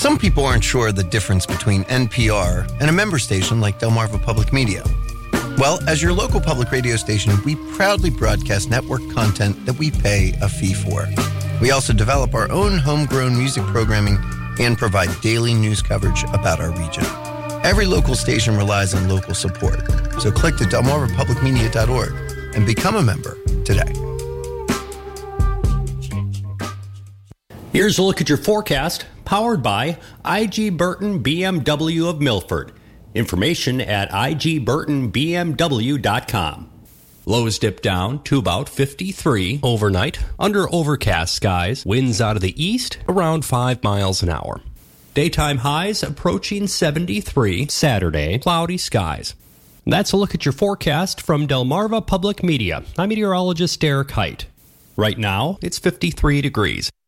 Some people aren't sure of the difference between NPR and a member station like Delmarva Public Media. Well, as your local public radio station, we proudly broadcast network content that we pay a fee for. We also develop our own homegrown music programming and provide daily news coverage about our region. Every local station relies on local support, so click to delmarvapublicmedia.org and become a member today. Here's a look at your forecast, powered by IG Burton BMW of Milford. Information at igburtonbmw.com. Lows dip down to about 53 overnight, under overcast skies, winds out of the east around 5 miles an hour. Daytime highs approaching 73, Saturday, cloudy skies. That's a look at your forecast from Delmarva Public Media. I'm meteorologist Derek Height. Right now, it's 53 degrees.